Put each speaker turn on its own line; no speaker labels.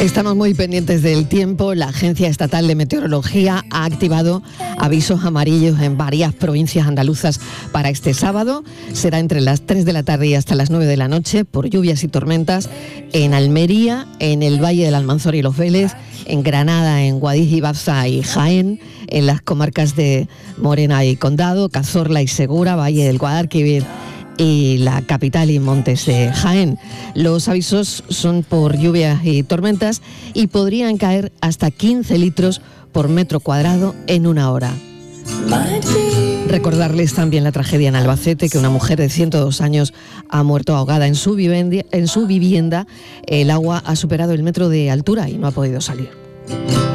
Estamos muy pendientes del tiempo. La Agencia Estatal de Meteorología ha activado avisos amarillos en varias provincias andaluzas para este sábado. Será entre las 3 de la tarde y hasta las 9 de la noche por lluvias y tormentas en Almería, en el Valle del Almanzora y Los Vélez, en Granada, en Guadix y Baza y Jaén, en las comarcas de Morena y Condado, Cazorla y Segura, Valle del Guadalquivir y la capital y Montes de Jaén. Los avisos son por lluvias y tormentas y podrían caer hasta 15 litros por metro cuadrado en una hora. Recordarles también la tragedia en Albacete, que una mujer de 102 años ha muerto ahogada en su vivienda. El agua ha superado el metro de altura y no ha podido salir.